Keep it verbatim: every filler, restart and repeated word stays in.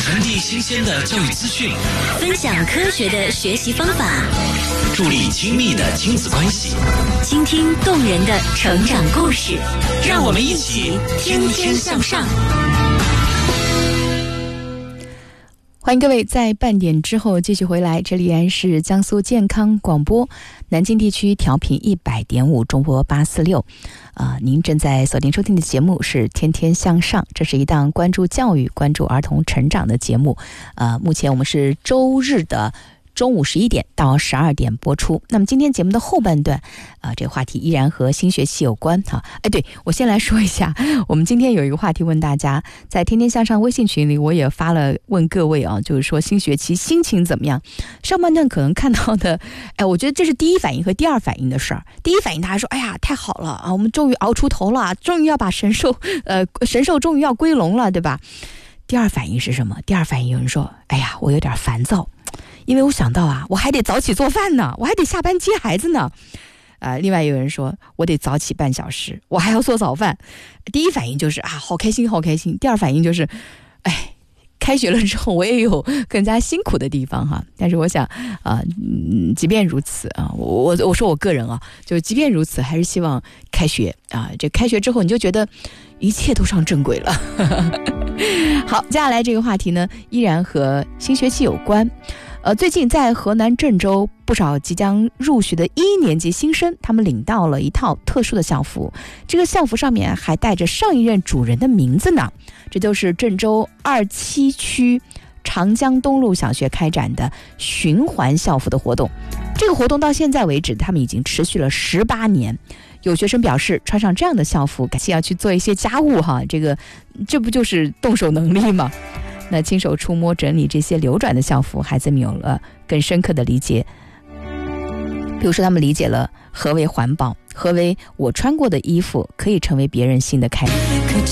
传递新鲜的教育资讯， 分享科学的学习方法， 助力亲密的亲子关系， 倾听动人的成长故事， 让我们一起天天向上。 欢迎各位在半点之后继续回来，这里依然是江苏健康广播，南京地区调频一百点五，中波八四六。啊，您正在锁定收听的节目是《天天向上》，这是一档关注教育、关注儿童成长的节目。呃，目前我们是周日的中午十一点到十二点播出。那么今天节目的后半段，啊、呃，这个话题依然和新学期有关哈。哎，对，我先来说一下，我们今天有一个话题问大家，在天天向上微信群里，我也发了问各位啊，就是说新学期心情怎么样？上半段可能看到的，哎，我觉得这是第一反应和第二反应的事儿。第一反应，大家说，哎呀，太好了啊，我们终于熬出头了，终于要把神兽，呃，神兽终于要归笼了，对吧？第二反应是什么？第二反应有人说，哎呀，我有点烦躁。因为我想到啊，我还得早起做饭呢，我还得下班接孩子呢。呃，另外有人说，我得早起半小时，我还要做早饭。第一反应就是啊，好开心，好开心。第二反应就是，哎，开学了之后我也有更加辛苦的地方哈。但是我想啊、呃嗯，即便如此啊，我我我说我个人啊，就即便如此，还是希望开学啊。这开学之后，你就觉得一切都上正轨了。好，接下来这个话题呢，依然和新学期有关。呃，最近在河南郑州，不少即将入学的一年级新生，他们领到了一套特殊的校服，这个校服上面还带着上一任主人的名字呢。这就是郑州二七区长江东路小学开展的循环校服的活动。这个活动到现在为止，他们已经持续了十八年。有学生表示，穿上这样的校服，感觉要去做一些家务哈，这个这不就是动手能力吗？那亲手触摸整理这些流转的校服，孩子们有了更深刻的理解。比如说他们理解了何为环保，何为我穿过的衣服可以成为别人新的开始。